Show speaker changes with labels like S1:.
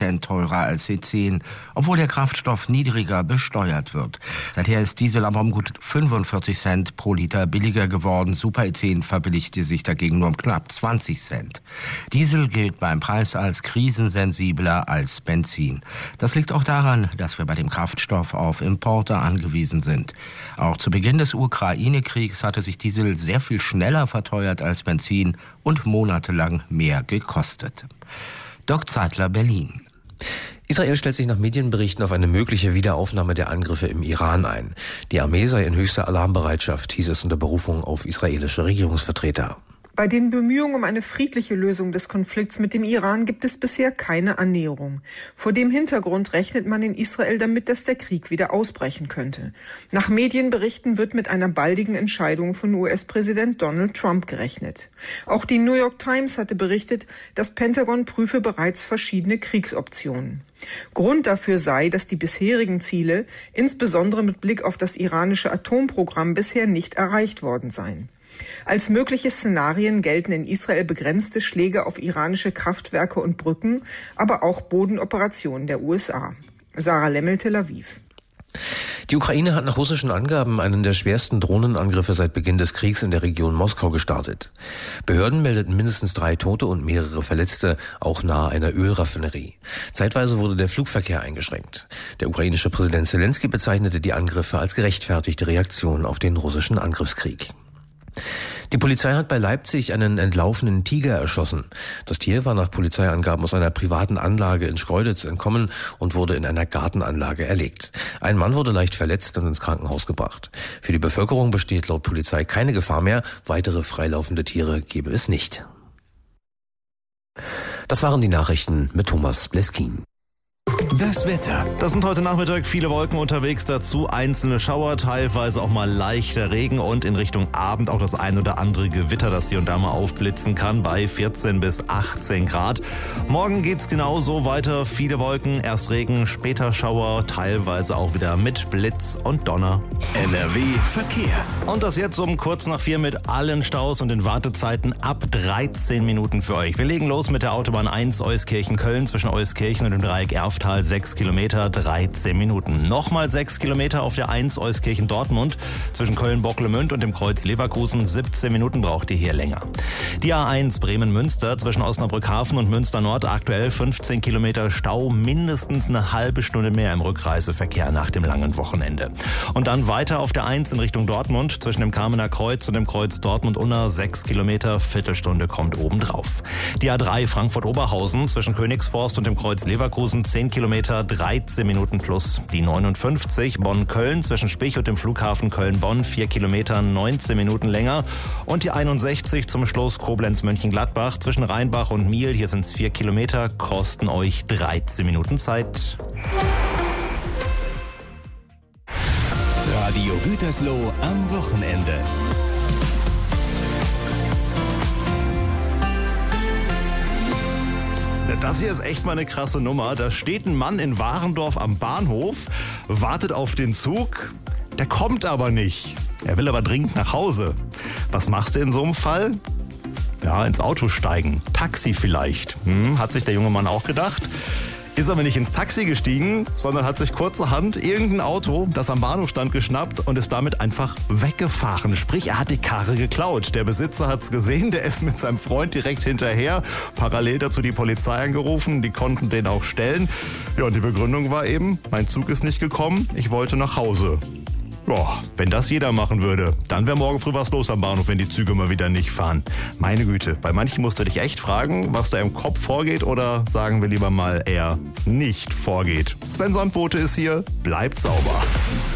S1: Cent teurer als E10, obwohl der Kraftstoff niedriger besteuert wird. Seither ist Diesel aber um gut 45 Cent pro Liter billiger geworden. Super E10 verbilligte sich dagegen nur um knapp 20 Cent. Diesel gilt beim Preis als krisensensibler als Benzin. Das liegt auch daran, dass wir bei dem Kraftstoff auf Importe angewiesen sind. Auch zu Beginn des Ukraine-Kriegs hatte sich Diesel sehr viel schneller verteuert als Benzin und monatelang mehr gekostet. Dirk Zeitler, Berlin.
S2: Israel stellt sich nach Medienberichten auf eine mögliche Wiederaufnahme der Angriffe im Iran ein. Die Armee sei in höchster Alarmbereitschaft, hieß es unter Berufung auf israelische Regierungsvertreter.
S3: Bei den Bemühungen um eine friedliche Lösung des Konflikts mit dem Iran gibt es bisher keine Annäherung. Vor dem Hintergrund rechnet man in Israel damit, dass der Krieg wieder ausbrechen könnte. Nach Medienberichten wird mit einer baldigen Entscheidung von US-Präsident Donald Trump gerechnet. Auch die New York Times hatte berichtet, das Pentagon prüfe bereits verschiedene Kriegsoptionen. Grund dafür sei, dass die bisherigen Ziele, insbesondere mit Blick auf das iranische Atomprogramm, bisher nicht erreicht worden seien. Als mögliche Szenarien gelten in Israel begrenzte Schläge auf iranische Kraftwerke und Brücken, aber auch Bodenoperationen der USA. Sarah Lemmel, Tel Aviv.
S2: Die Ukraine hat nach russischen Angaben einen der schwersten Drohnenangriffe seit Beginn des Kriegs in der Region Moskau gestartet. Behörden meldeten mindestens 3 Tote und mehrere Verletzte, auch nahe einer Ölraffinerie. Zeitweise wurde der Flugverkehr eingeschränkt. Der ukrainische Präsident Zelensky bezeichnete die Angriffe als gerechtfertigte Reaktion auf den russischen Angriffskrieg. Die Polizei hat bei Leipzig einen entlaufenen Tiger erschossen. Das Tier war nach Polizeiangaben aus einer privaten Anlage in Schkeuditz entkommen und wurde in einer Gartenanlage erlegt. Ein Mann wurde leicht verletzt und ins Krankenhaus gebracht. Für die Bevölkerung besteht laut Polizei keine Gefahr mehr. Weitere freilaufende Tiere gebe es nicht. Das waren die Nachrichten mit Thomas Bleskin.
S4: Das Wetter. Das sind heute Nachmittag viele Wolken unterwegs, dazu einzelne Schauer, teilweise auch mal leichter Regen und in Richtung Abend auch das ein oder andere Gewitter, das hier und da mal aufblitzen kann, bei 14 bis 18 Grad. Morgen geht's genauso weiter, viele Wolken, erst Regen, später Schauer, teilweise auch wieder mit Blitz und Donner.
S5: NRW Verkehr.
S4: Und das jetzt um kurz nach 4 mit allen Staus und den Wartezeiten ab 13 Minuten für euch. Wir legen los mit der Autobahn 1 Euskirchen-Köln zwischen Euskirchen und dem Dreieck Erftal. 6 Kilometer, 13 Minuten. Nochmal 6 Kilometer auf der 1 Euskirchen-Dortmund. Zwischen Köln-Bocklemünd und dem Kreuz Leverkusen. 17 Minuten braucht ihr hier länger. Die A1 Bremen-Münster zwischen Osnabrück-Hafen und Münster-Nord. Aktuell 15 Kilometer Stau. Mindestens eine halbe Stunde mehr im Rückreiseverkehr nach dem langen Wochenende. Und dann weiter auf der 1 in Richtung Dortmund. Zwischen dem Kamener Kreuz und dem Kreuz Dortmund-Unna. 6 Kilometer, Viertelstunde kommt obendrauf. Die A3 Frankfurt-Oberhausen zwischen Königsforst und dem Kreuz Leverkusen. 10 Kilometer, 13 Minuten plus. Die 59 Bonn-Köln zwischen Spich und dem Flughafen Köln-Bonn, 4 Kilometer, 19 Minuten länger. Und die 61 zum Schluss Koblenz-Mönchengladbach zwischen Rheinbach und Miel, hier sind es 4 Kilometer, kosten euch 13 Minuten Zeit.
S5: Radio Gütersloh am Wochenende.
S4: Das hier ist echt mal eine krasse Nummer. Da steht ein Mann in Warendorf am Bahnhof, wartet auf den Zug, der kommt aber nicht. Er will aber dringend nach Hause. Was machst du in so einem Fall? Ja, ins Auto steigen. Taxi vielleicht. Hat sich der junge Mann auch gedacht. Ist aber nicht ins Taxi gestiegen, sondern hat sich kurzerhand irgendein Auto, das am Bahnhof stand, geschnappt und ist damit einfach weggefahren. Sprich, er hat die Karre geklaut. Der Besitzer hat's gesehen, der ist mit seinem Freund direkt hinterher. Parallel dazu die Polizei angerufen, die konnten den auch stellen. Ja, und die Begründung war eben, mein Zug ist nicht gekommen, ich wollte nach Hause. Ja, wenn das jeder machen würde, dann wäre morgen früh was los am Bahnhof, wenn die Züge mal wieder nicht fahren. Meine Güte, bei manchen musst du dich echt fragen, was da im Kopf vorgeht oder sagen wir lieber mal eher nicht vorgeht. Sven Sandbote ist hier, bleibt sauber.